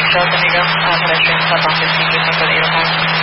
Delta Negro, pedestrian southbound 15 for the 805.